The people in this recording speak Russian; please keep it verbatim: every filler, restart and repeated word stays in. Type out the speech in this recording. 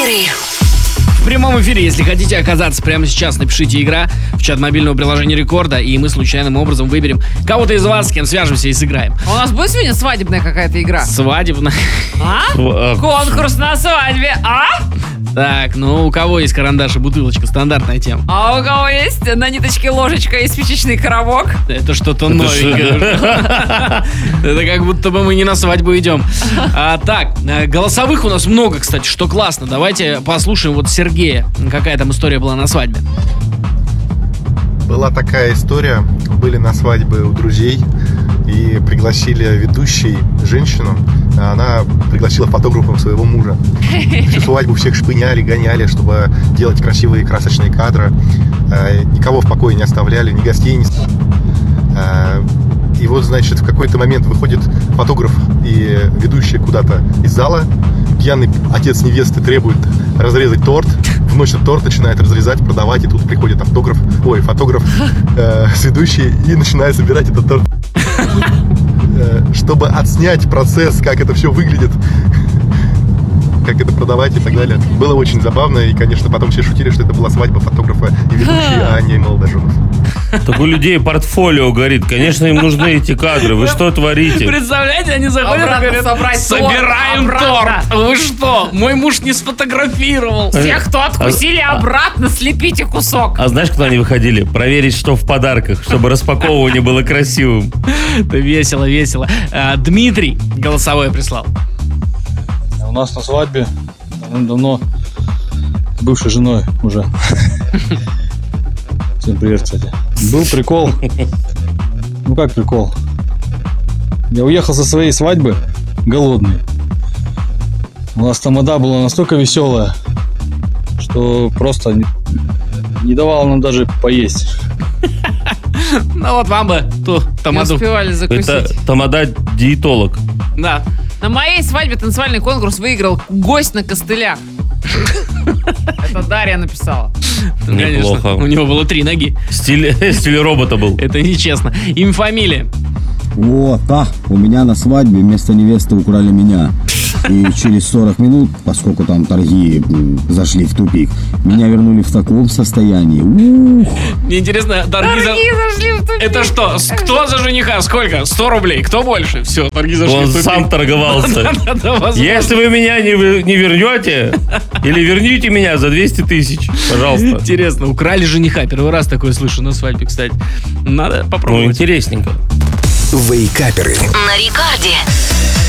Вейкаперы. В прямом эфире, если хотите оказаться прямо сейчас, напишите «Игра» в чат мобильного приложения Рекорда, и мы случайным образом выберем кого-то из вас, с кем свяжемся и сыграем. А у нас будет сегодня свадебная какая-то игра? Свадебная. А? Конкурс на свадьбе, а? Так, ну у кого есть карандаш и бутылочка? Стандартная тема. А у кого есть на ниточке ложечка и спичечный коробок? Это что-то новенькое. Это как будто бы мы не на свадьбу идем. А, так, голосовых у нас много, кстати, что классно. Давайте послушаем вот Сергея. Какая там история была на свадьбе? Была такая история. Были на свадьбе у друзей и пригласили ведущей женщину. Она пригласила фотографом своего мужа. Всю свадьбу всех шпыняли, гоняли, чтобы делать красивые красочные кадры. Никого в покое не оставляли, ни гостей, ни... И вот, значит, в какой-то момент выходит фотограф и ведущая куда-то из зала. Пьяный отец невесты требует разрезать торт. Вносит торт, начинает разрезать, продавать. И тут приходит автограф, ой, фотограф э, с ведущей и начинает собирать этот торт. Чтобы отснять процесс, как это все выглядит, как это продавать и так далее. Было очень забавно, и, конечно, потом все шутили, что это была свадьба фотографа и ведущей, а не молодоженов. Так у людей портфолио горит. Конечно, им нужны эти кадры. Вы что творите? Представляете, они заходят Обратно и говорят: собрать собираем торт, торт. обратно. Вы что? Мой муж не сфотографировал. Тех, кто откусили, А- обратно слепите кусок. А знаешь, куда они выходили? Проверить, что в подарках, чтобы распаковывание было красивым. Это весело, весело. А, Дмитрий голосовое прислал. У нас на свадьбе давно с бывшей женой уже. Всем привет, кстати. Был прикол. Ну как прикол? Я уехал со своей свадьбы голодный. У нас тамада была настолько веселая, что просто не, не давала нам даже поесть. Ну вот вам бы ту Не тамаду. успевали закусить. Это тамада-диетолог. Да. На моей свадьбе танцевальный конкурс выиграл гость на костылях. Это Дарья написала. Неплохо. Конечно, у него было три ноги. Стиль, стиль робота был. Это нечестно. Имя, фамилия. Вот, да, у меня на свадьбе вместо невесты украли меня. И через сорок минут, поскольку там торги м, зашли в тупик, меня вернули в таком состоянии. Ух. Мне интересно, торги, за- Торги зашли в тупик. Это что? С- Кто за жениха? Сколько? сто рублей. Кто больше? Все, торги зашли Он в тупик. сам торговался. Да-да-да, возможно. Если вы меня не, вы- не вернете, или верните меня за двести тысяч, пожалуйста. Интересно, украли жениха. Первый раз такое слышу на свадьбе, кстати. Надо Ну, попробовать. интересненько. Вейкаперы. На Рекорде.